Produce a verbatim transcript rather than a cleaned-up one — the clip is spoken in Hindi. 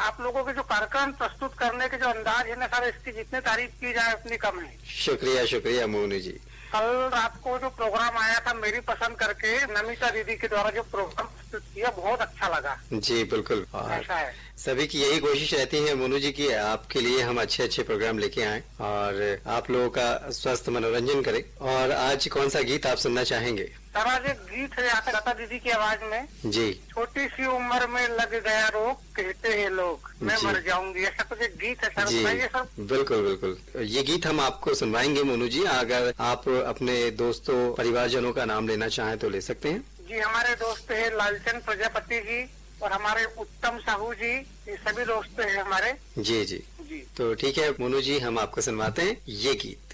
आप लोगों के जो कार्यक्रम प्रस्तुत करने के जो अंदाज है ना सर, इसकी जितनी तारीफ की जाए उतनी कम है। शुक्रिया शुक्रिया मोनू जी। कल रात को जो प्रोग्राम आया था मेरी पसंद करके, नमिता दीदी के द्वारा जो प्रोग्राम प्रस्तुत किया, बहुत अच्छा लगा। जी बिल्कुल, और ऐसा है। सभी की यही कोशिश रहती है मोनू जी की आपके लिए हम अच्छे अच्छे प्रोग्राम लेके आए और आप लोगों का स्वस्थ मनोरंजन करें। और आज कौन सा गीत आप सुनना चाहेंगे? सर आज एक गीत है आता लता दीदी की आवाज में। जी। छोटी सी उम्र में लग गया रोग, कहते हैं लोग मैं मर जाऊंगी, ऐसा कुछ एक गीत है सर, बताइए सर। बिल्कुल बिल्कुल, ये गीत हम आपको सुनवाएंगे मोनू जी। अगर आप अपने दोस्तों परिवारजनों का नाम लेना चाहें तो ले सकते हैं। जी, हमारे दोस्त है लालचंद प्रजापति जी और हमारे उत्तम साहू जी, ये सभी दोस्त हैं हमारे। जी जी जी। तो ठीक है मोनू जी, हम आपको सुनवाते हैं ये गीत।